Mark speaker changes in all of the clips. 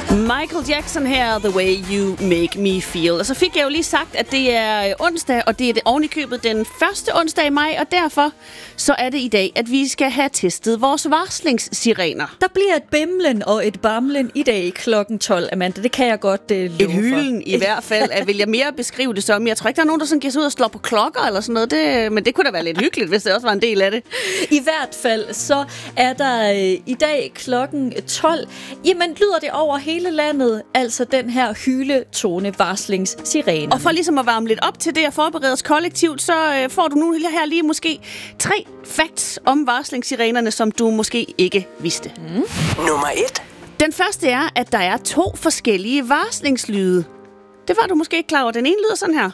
Speaker 1: Michael Jackson her, The Way You Make Me Feel. Og så fik jeg jo lige sagt, at det er onsdag, og det er ovenikøbet den første onsdag i maj, og derfor så er det i dag, at vi skal have testet vores varslingssirener.
Speaker 2: Der bliver et bimlen og et bamlen i dag klokken 12, Amanda. Det kan jeg godt love
Speaker 1: et hylen i hvert fald, vil jeg mere beskrive det som. Jeg tror ikke, der er nogen, der sådan giver sig ud og slår på klokker eller sådan noget. Men det kunne da være lidt hyggeligt, hvis det også var en del af det.
Speaker 2: I hvert fald så er der i dag klokken 12. Jamen lyder det over hele landet, altså den her hyletone varslingssirene.
Speaker 1: Og for ligesom at varme lidt op til det og forberede os kollektivt, så får du nu her lige måske 3 facts om varslingssirenerne, som du måske ikke vidste.
Speaker 3: Nummer 1.
Speaker 1: Den første er, at der er 2 forskellige varslingslyde. Det var du måske ikke klar over. Den ene lyder sådan her.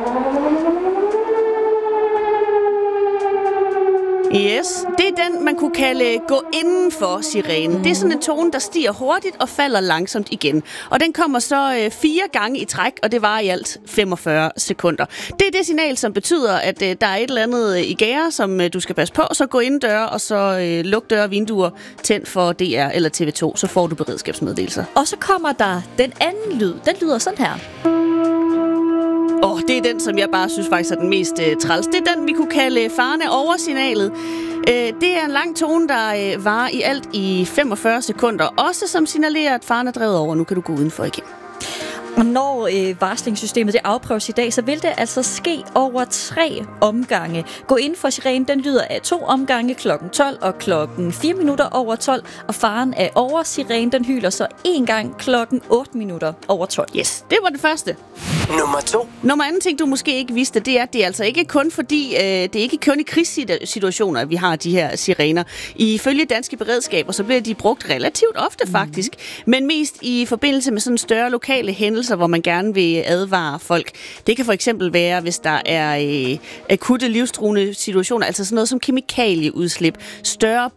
Speaker 1: Yes, det er den, man kunne kalde gå indenfor sirenen. Det er sådan en tone, der stiger hurtigt og falder langsomt igen. Og den kommer så 4 gange i træk, og det var i alt 45 sekunder. Det er det signal, som betyder, at der er et eller andet i gære, som du skal passe på. Så gå indendør, og så luk døre og vinduer, tænd for DR eller TV2, så får du beredskabsmeddelelser.
Speaker 2: Og så kommer der den anden lyd. Den lyder sådan her.
Speaker 1: Det er den, som jeg bare synes faktisk er den mest træls. Det er den, vi kunne kalde farne over signalet. Det er en lang tone, der varer i alt i 45 sekunder. Også som signalerer, at faren er drevet over. Nu kan du gå udenfor igen.
Speaker 2: Og når varslingssystemet det afprøves i dag, så vil det altså ske over 3 omgange. Gå ind for sirenen, den lyder af 2 omgange klokken 12 og klokken 4 minutter over 12. Og faren af over sirenen, den hyler så 1 gang klokken 8 minutter over 12.
Speaker 1: Yes, det var det første.
Speaker 3: Nummer 2.
Speaker 1: Nummer anden ting, du måske ikke vidste, det er, at det er altså ikke kun fordi, det er ikke kun i krigssituationer, at vi har de her sirener. Ifølge danske beredskaber, så bliver de brugt relativt ofte faktisk, men mest i forbindelse med sådan større lokale hændelser, hvor man gerne vil advare folk. Det kan for eksempel være, hvis der er akutte livstruende situationer, altså sådan noget som kemikalieudslip, større